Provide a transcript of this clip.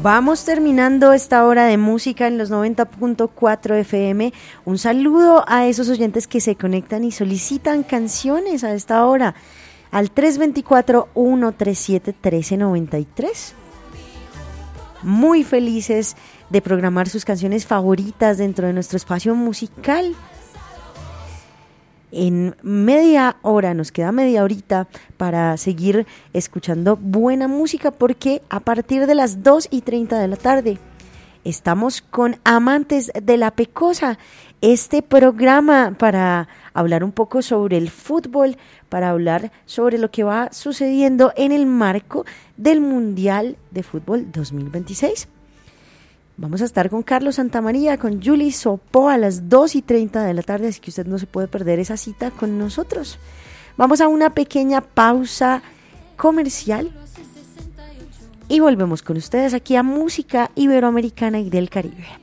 Vamos terminando esta hora de música en los 90.4 FM. Un saludo a esos oyentes que se conectan y solicitan canciones a esta hora al 324-137-1393. Muy felices de programar sus canciones favoritas dentro de nuestro espacio musical. En media hora, nos queda media horita para seguir escuchando buena música, porque a partir de las 2:30 de la tarde estamos con Amantes de la Pecosa, este programa para hablar un poco sobre el fútbol, para hablar sobre lo que va sucediendo en el marco del Mundial de Fútbol 2026. Vamos a estar con Carlos Santamaría, con Julie Sopó a las 2:30 de la tarde, así que usted no se puede perder esa cita con nosotros. Vamos a una pequeña pausa comercial y volvemos con ustedes aquí a Música Iberoamericana y del Caribe.